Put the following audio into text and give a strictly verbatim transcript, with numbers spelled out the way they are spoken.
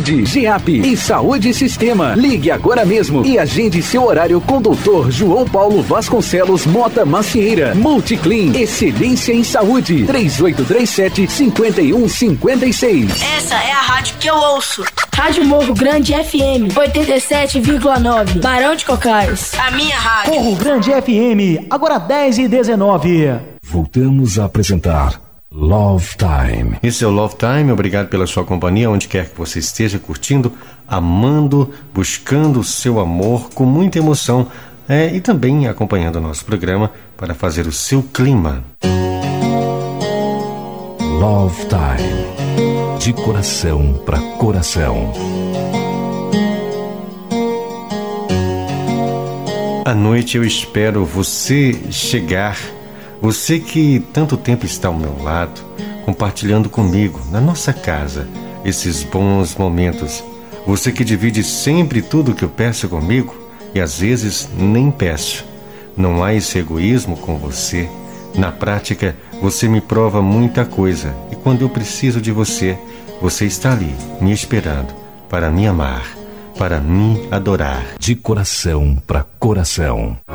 Saúde, G A P e Saúde Sistema. Ligue agora mesmo e agende seu horário com doutor João Paulo Vasconcelos Mota Macieira. Multiclean, excelência em saúde. três oito três sete, cinco um cinco seis. Essa é a rádio que eu ouço. Rádio Morro Grande F M oitenta e sete vírgula nove, Barão de Cocais. A minha rádio. Morro Grande F M, agora dez e dezenove. Voltamos a apresentar Love Time. Esse é o Love Time, obrigado pela sua companhia, onde quer que você esteja curtindo, amando, buscando o seu amor com muita emoção, é, e também acompanhando o nosso programa para fazer o seu clima. Love Time, de coração para coração. À noite eu espero você chegar, você que tanto tempo está ao meu lado, compartilhando comigo, na nossa casa, esses bons momentos. Você que divide sempre tudo o que eu peço comigo e às vezes nem peço. Não há esse egoísmo com você. Na prática, você me prova muita coisa e quando eu preciso de você, você está ali, me esperando, para me amar, para me adorar. De coração para coração.